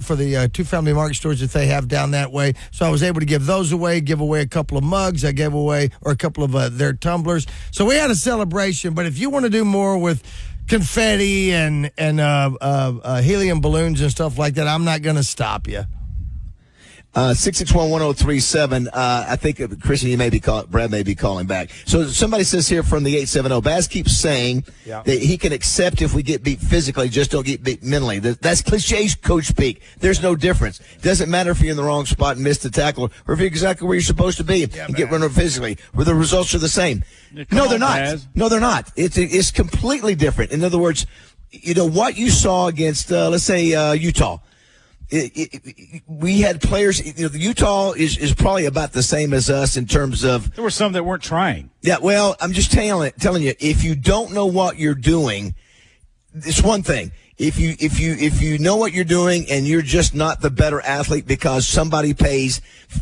for the two family market stores that they have down that way. So I was able to give those away, give away a couple of mugs. I gave away a couple of their tumblers. So we had a celebration. But if you want to do more with confetti and helium balloons and stuff like that, I'm not going to stop you. 661-1037. I think, Christian, Brad may be calling back. So somebody says here from the 870, Baz keeps saying that he can accept if we get beat physically, just don't get beat mentally. That's cliche coach speak. There's no difference. It doesn't matter if you're in the wrong spot and miss the tackle, or if you're exactly where you're supposed to be and get run over physically, where the results are the same. No, they're not. Baz. No, they're not. It's completely different. In other words, what you saw against, let's say, Utah. We had players. Utah is probably about the same as us in terms of. There were some that weren't trying. Yeah, well, I'm just telling you, if you don't know what you're doing, it's one thing. If you know what you're doing and you're just not the better athlete because somebody pays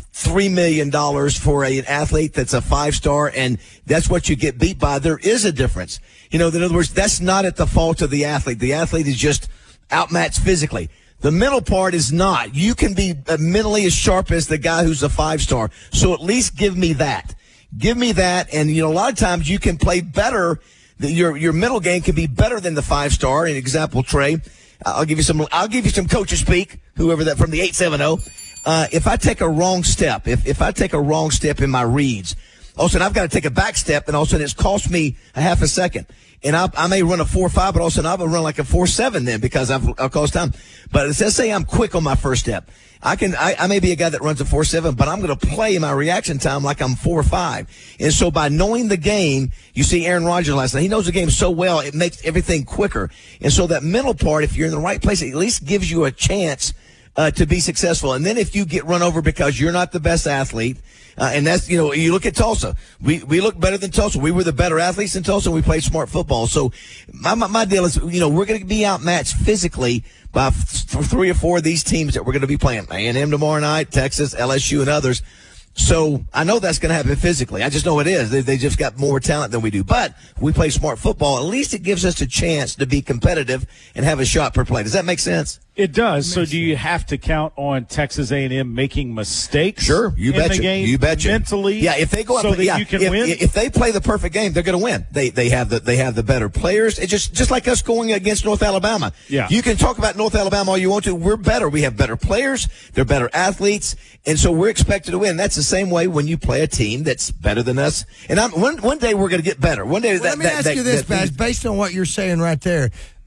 $3 million for an athlete that's a 5-star and that's what you get beat by, there is a difference. In other words, that's not at the fault of the athlete. The athlete is just outmatched physically. The mental part is not. You can be mentally as sharp as the guy who's a 5-star. So at least give me that. Give me that. And, a lot of times you can play better. Your mental game can be better than the 5-star. An example, Trey, I'll give you some coaches speak, whoever that from the 870. If I take a wrong step, if I take a wrong step in my reads, all of a sudden I've got to take a back step, and all of a sudden it's cost me a half a second. And I may run a 4.5, but all of a sudden I'll run like a 4.7 then because I've caused time. But let's say I'm quick on my first step. I may be a guy that runs a 4.7, but I'm going to play my reaction time like I'm 4.5. And so by knowing the game, you see Aaron Rodgers last night, he knows the game so well, it makes everything quicker. And so that mental part, if you're in the right place, it at least gives you a chance to be successful. And then if you get run over because you're not the best athlete, and that's, you look at Tulsa. We look better than Tulsa. We were the better athletes in Tulsa. We played smart football. So my deal is, we're going to be outmatched physically by 3 or 4 of these teams that we're going to be playing. A&M tomorrow night, Texas, LSU, and others. So I know that's going to happen physically. I just know it is. They just got more talent than we do. But we play smart football. At least it gives us a chance to be competitive and have a shot per play. Does that make sense? It does. So do you have to count on Texas A&M making mistakes? Sure, you betcha. You betcha. Mentally, yeah. If they go up, so that you can win. If they play the perfect game, they're going to win. They have the better players. It's just like us going against North Alabama. Yeah. You can talk about North Alabama all you want to. We're better. We have better players. They're better athletes, and so we're expected to win. That's the same way when you play a team that's better than us. And one day we're going to get better. One day. Let me ask you this, Baz, based on what you're saying right there,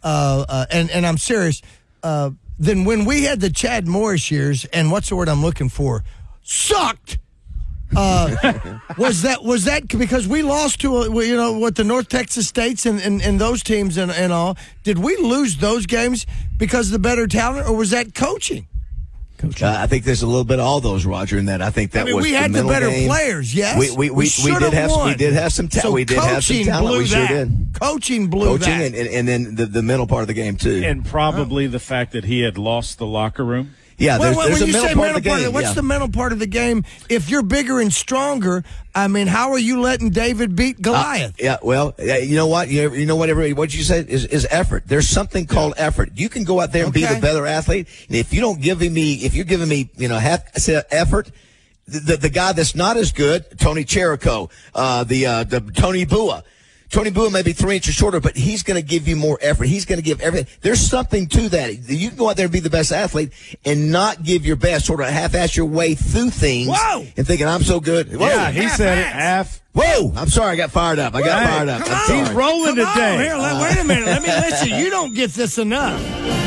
and I'm serious. Then when we had the Chad Morris years, and what's the word I'm looking for? Sucked. Was that because we lost to what the North Texas States and those teams and all? Did we lose those games because of the better talent, or was that coaching? I think there's a little bit of all those, Roger, in that. I think that was we had the better game. Players, yes. We did have some talent. We did have some talent. We sure did. Coaching blew that. And then the mental part of the game, too. And probably the fact that he had lost the locker room. Yeah, there's a mental part of the game. What's the mental part of the game? If you're bigger and stronger, how are you letting David beat Goliath? You know what? You know what? What you said is effort. There's something called effort. You can go out there and be the better athlete, and if you're giving me half effort, the guy that's not as good, Tony Cherico, the Tony Bua. Tony Bua may be 3 inches shorter, but he's going to give you more effort. He's going to give everything. There's something to that. You can go out there and be the best athlete and not give your best, sort of half-ass your way through things. Whoa! And thinking, I'm so good. Whoa. Yeah, he said it. Half. Whoa! I'm sorry, I got fired up. He's rolling today. Here, wait a minute. Let me listen. You don't get this enough.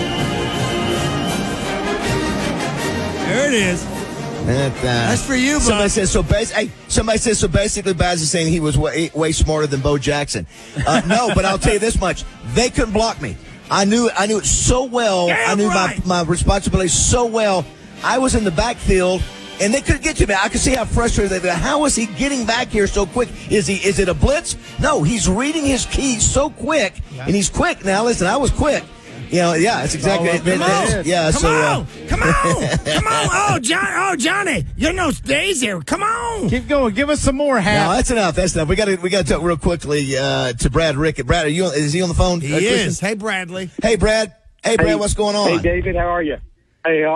There it is. That's for you, bud. Somebody says so. Basically, Baz is saying he was way smarter than Bo Jackson. No, but I'll tell you this much: they couldn't block me. I knew it so well. Damn I knew right. my responsibility so well. I was in the backfield, and they couldn't get to me. I could see how frustrated they were. How is he getting back here so quick? Is it a blitz? No, he's reading his keys so quick, and he's quick. Now, listen, I was quick. That's exactly it. Come on. Oh, Johnny, you're no stays here. Come on. Keep going. Give us some more, Hap. No, that's enough. We got to talk real quickly to Brad Rickett. Brad, is he on the phone? He is. Hey, Bradley. Hey, Brad. What's going on? Hey, David. How are you? Hey,